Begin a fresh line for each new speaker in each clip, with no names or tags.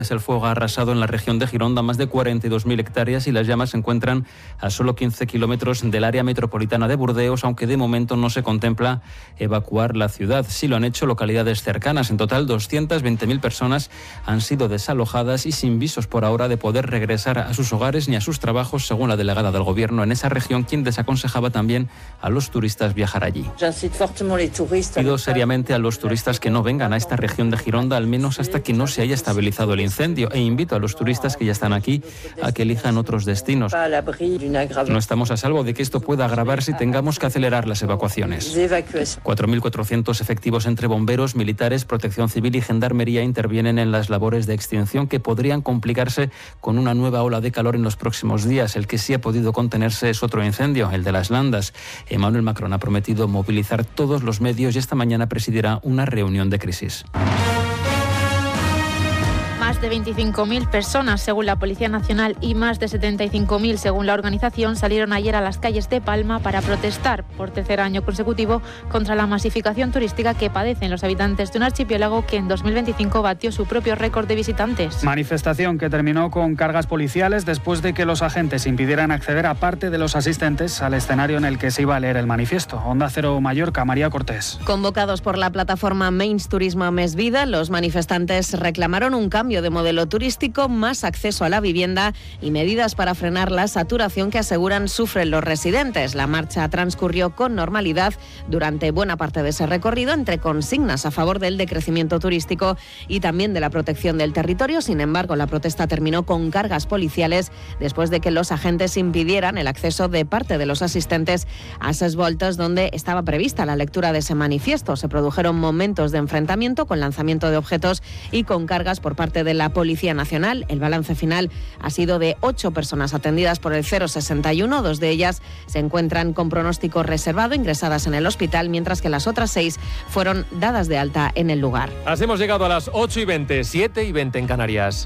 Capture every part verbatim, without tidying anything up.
El fuego ha arrasado en la región de Gironda más de cuarenta y dos mil hectáreas y las llamas se encuentran a solo quince kilómetros del área metropolitana de Burdeos, aunque de momento no se contempla evacuar la ciudad. Sí lo han hecho localidades cercanas. En total, doscientas veinte mil personas han sido desalojadas y sin visos por ahora de poder regresar a sus hogares ni a sus trabajos, según la delegada del Gobierno en esa región, quien desaconsejaba también a los turistas viajar allí. Pido seriamente a los turistas que no vengan a esta región de Gironda, al menos hasta que no se haya estabilizado el incendio, e invito a los turistas que ya están aquí a que elijan otros destinos. No estamos a salvo de que esto pueda agravarse y tengamos que acelerar las evacuaciones. cuatro mil cuatrocientos efectivos entre bomberos, militares, protección civil y gendarmería intervienen en las labores de extinción que podrían complicarse con una nueva ola de calor en los próximos días. El que sí ha podido contenerse es otro incendio, el de las Landas. Emmanuel Macron ha prometido movilizar todos los medios y esta mañana presidirá una reunión de crisis.
Más de veinticinco mil personas, según la Policía Nacional, y más de setenta y cinco mil, según la organización, salieron ayer a las calles de Palma para protestar por tercer año consecutivo contra la masificación turística que padecen los habitantes de un archipiélago que en dos mil veinticinco batió su propio récord de visitantes.
Manifestación que terminó con cargas policiales después de que los agentes impidieran acceder a parte de los asistentes al escenario en el que se iba a leer el manifiesto. Onda Cero Mallorca, María Cortés.
Convocados por la plataforma Mains Turismo Més Vida, los manifestantes reclamaron un cambio de modelo turístico, más acceso a la vivienda y medidas para frenar la saturación que aseguran sufren los residentes. La marcha transcurrió con normalidad durante buena parte de ese recorrido, entre consignas a favor del decrecimiento turístico y también de la protección del territorio. Sin embargo, la protesta terminó con cargas policiales después de que los agentes impidieran el acceso de parte de los asistentes a esas voltas donde estaba prevista la lectura de ese manifiesto. Se produjeron momentos de enfrentamiento con lanzamiento de objetos y con cargas por parte de la Policía Nacional. El balance final ha sido de ocho personas atendidas por el cero sesenta y uno. Dos de ellas se encuentran con pronóstico reservado, ingresadas en el hospital, mientras que las otras seis fueron dadas de alta en el lugar.
Así hemos llegado a las ocho y veinte, siete y veinte en Canarias.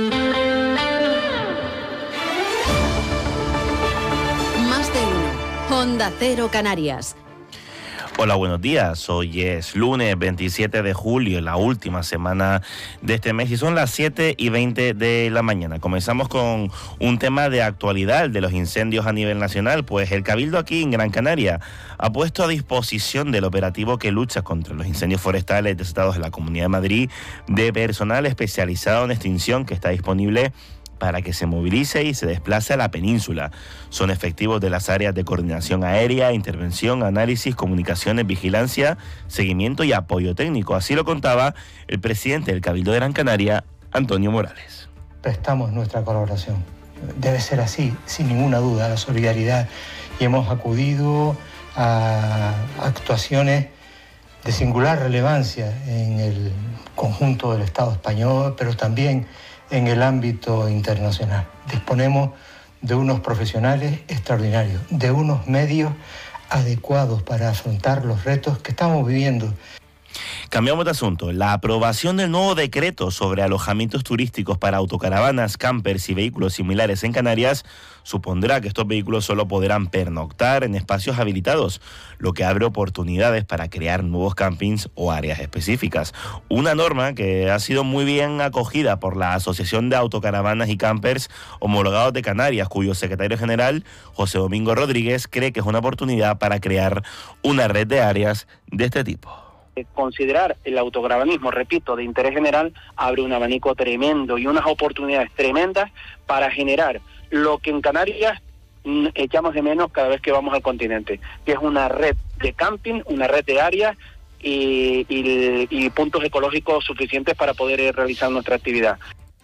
Más de uno. Onda Cero Canarias.
Hola, buenos días. Hoy es lunes veintisiete de julio, la última semana de este mes, y son las siete y veinte de la mañana. Comenzamos con un tema de actualidad, el de los incendios a nivel nacional, pues el Cabildo aquí en Gran Canaria ha puesto a disposición del operativo que lucha contra los incendios forestales desatados en la Comunidad de Madrid de personal especializado en extinción que está disponible para que se movilice y se desplace a la península. Son efectivos de las áreas de coordinación aérea, intervención, análisis, comunicaciones, vigilancia, seguimiento y apoyo técnico. Así lo contaba el presidente del Cabildo de Gran Canaria, Antonio Morales.
Prestamos nuestra colaboración. Debe ser así, sin ninguna duda, la solidaridad. Y hemos acudido a actuaciones de singular relevancia en el conjunto del Estado español, pero también en el ámbito internacional. Disponemos de unos profesionales extraordinarios, de unos medios adecuados para afrontar los retos que estamos viviendo.
Cambiamos de asunto. La aprobación del nuevo decreto sobre alojamientos turísticos para autocaravanas, campers y vehículos similares en Canarias supondrá que estos vehículos solo podrán pernoctar en espacios habilitados, lo que abre oportunidades para crear nuevos campings o áreas específicas. Una norma que ha sido muy bien acogida por la Asociación de Autocaravanas y Campers Homologados de Canarias, cuyo secretario general, José Domingo Rodríguez, cree que es una oportunidad para crear una red de áreas de este tipo.
Considerar el autocaravanismo, repito, de interés general, abre un abanico tremendo y unas oportunidades tremendas para generar lo que en Canarias echamos de menos cada vez que vamos al continente, que es una red de camping, una red de áreas y, y, y puntos ecológicos suficientes para poder realizar nuestra actividad.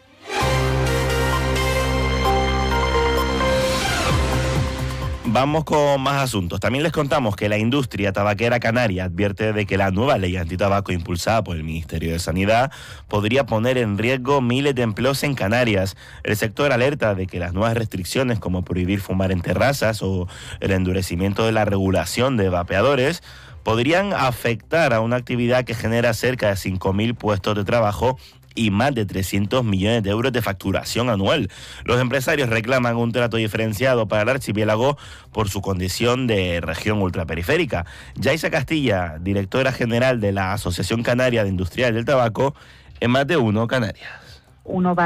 Vamos con más asuntos. También les contamos que la industria tabaquera canaria advierte de que la nueva ley antitabaco impulsada por el Ministerio de Sanidad podría poner en riesgo miles de empleos en Canarias. El sector alerta de que las nuevas restricciones, como prohibir fumar en terrazas o el endurecimiento de la regulación de vapeadores, podrían afectar a una actividad que genera cerca de cinco mil puestos de trabajo y más de trescientos millones de euros de facturación anual. Los empresarios reclaman un trato diferenciado para el archipiélago por su condición de región ultraperiférica. Yaisa Castilla, directora general de la Asociación Canaria de Industrial del Tabaco, en Más de Uno Canarias.
uno va